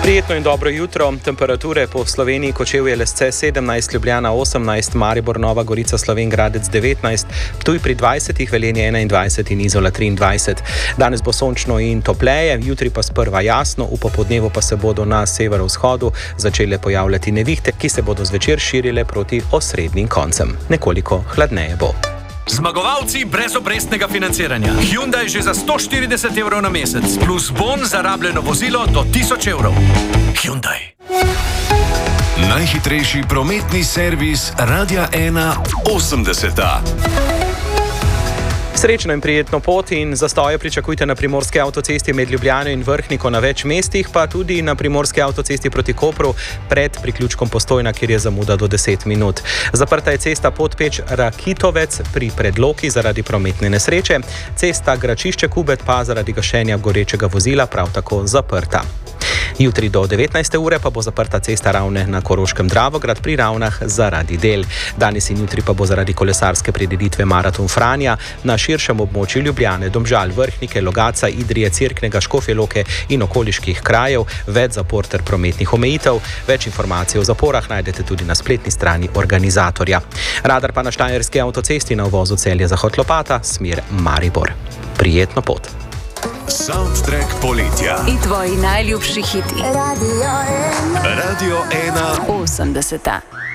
Prijetno in dobro jutro. Temperature po Sloveniji: Kočevje, Lesce 17, Ljubljana 18, Maribor, Nova Gorica, Slovenj Gradec 19, Ptuj pri 20, Velenje 21 in Izola 23. Danes bo sončno in topleje, jutri pa sprva jasno, v popoldnevu pa se bodo na severovzhodu začele pojavljati nevihte, ki se bodo zvečer širile proti osrednjim koncem. Nekoliko hladneje bo. Zmagovalci brezobrestnega financiranja. Hyundai že za 140 evrov na mesec, plus bon za rabljeno vozilo do 1000 evrov. Hyundai. Najhitrejši prometni servis Radia 1 80. Srečno in prijetno pot in zastoje pričakujte na primorski avtocesti med Ljubljano in Vrhniko na več mestih, pa tudi na primorski avtocesti proti Kopru pred priključkom Postojna, kjer je zamuda do 10 minut. Zaprta je cesta Podpeč-Rakitovec pri Predloki zaradi prometne nesreče, cesta Gračišče-Kubet pa zaradi gašenja gorečega vozila prav tako zaprta. Jutri do 19. ure pa bo zaprta cesta Ravne na Koroškem Dravograd pri Ravnah zaradi del. Danes in jutri pa bo zaradi kolesarske prireditve Maraton Franja na širšem območju Ljubljane, Domžal, Vrhnike, Logatca, Idrije, Cerknega, Škofje Loke in okoliških krajev več zapor ter prometnih omejitev. Več informacij o zaporah najdete tudi na spletni strani organizatorja. Radar pa na Štajerski avtocesti na uvozu Celje-Zahod Lopata, smer Maribor. Prijetno pot. Soundtrack poletja. In tvoji najljubši hiti. Radio 1 80.